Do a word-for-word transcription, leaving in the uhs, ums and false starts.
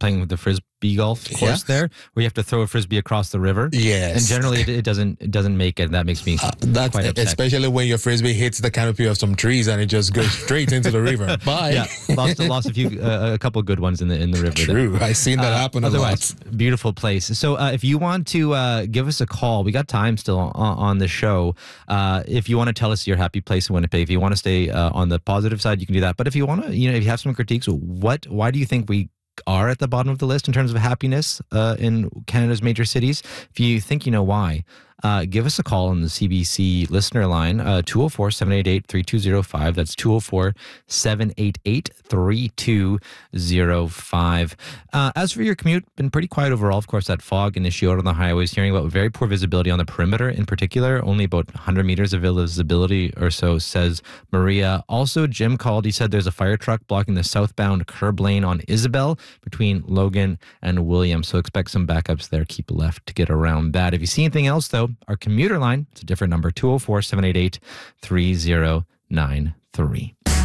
playing with the frisbee golf course Yeah. there, where you have to throw a frisbee across the river. Yes. And generally, it, it doesn't it doesn't make it. That makes me Uh, that's quite upset. especially when your frisbee hits the canopy of some trees and it just goes straight into the river. Bye. Yeah, lost lost a few uh, a couple of good ones in the in the river. there. True. I've seen that happen a lot. Otherwise, beautiful place. So uh, if you want to uh, give us a call, we got time still on, on the show. Uh, if you want to tell us your happy place in Winnipeg, if you want to stay uh, on the positive side, you can do that. But if you want to, you know, if you have some critiques, what, why do you think we are at the bottom of the list in terms of happiness uh, in Canada's major cities? If you think you know why, uh, give us a call on the C B C listener line, uh, two oh four, seven eight eight, three two oh five. That's two oh four, seven eight eight, three two oh five. Uh, as for your commute, been pretty quiet overall. Of course, that fog and issue out on the highways, hearing about very poor visibility on the perimeter in particular, only about one hundred meters of visibility or so, says Maria. Also, Jim called. He said there's a fire truck blocking the southbound curb lane on Isabel between Logan and William. So expect some backups there. Keep left to get around that. If you see anything else, though, our commuter line, it's a different number, two oh four, seven eight eight, three oh nine three.